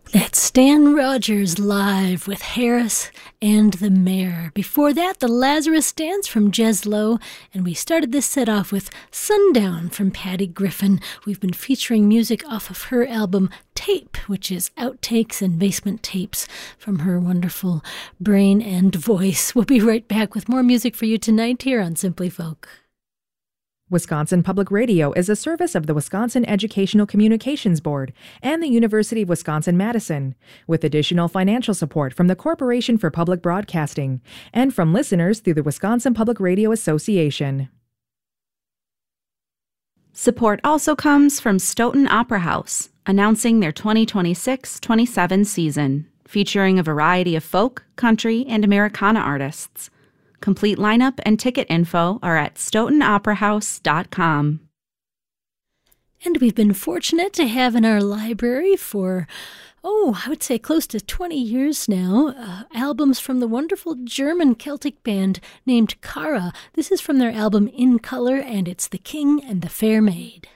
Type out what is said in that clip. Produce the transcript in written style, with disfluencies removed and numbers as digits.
That's Stan Rogers live with Harris and the Mayor. Before that, the Lazarus Dance from Jez Lowe, and we started this set off with Sundown from Patty Griffin. We've been featuring music off of her album Tape, which is outtakes and basement tapes from her wonderful brain and voice. We'll be right back with more music for you tonight here on Simply Folk. Wisconsin Public Radio is a service of the Wisconsin Educational Communications Board and the University of Wisconsin-Madison, with additional financial support from the Corporation for Public Broadcasting and from listeners through the Wisconsin Public Radio Association. Support also comes from Stoughton Opera House, announcing their 2026-27 season, featuring a variety of folk, country, and Americana artists. Complete lineup and ticket info are at stoughtonoperahouse.com. And we've been fortunate to have in our library for, I would say close to 20 years now, albums from the wonderful German Celtic band named Kara. This is from their album In Color, and it's The King and the Fair Maid.